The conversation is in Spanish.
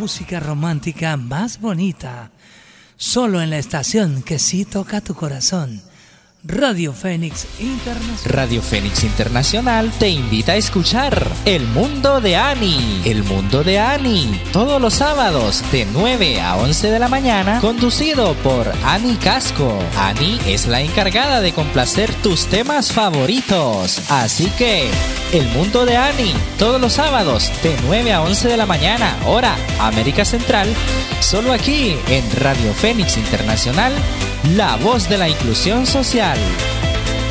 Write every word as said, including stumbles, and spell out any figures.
música romántica más bonita. Solo en la estación que sí toca tu corazón. Radio Fénix Internacional. Radio Fénix Internacional te invita a escuchar El Mundo de Ani. El Mundo de Ani, todos los sábados de nueve a once de la mañana, conducido por Ani Casco. Ani es la encargada de complacer tus temas favoritos. Así que, El Mundo de Ani, todos los sábados de nueve a once de la mañana, hora América Central, solo aquí en Radio Fénix Internacional, la voz de la inclusión social.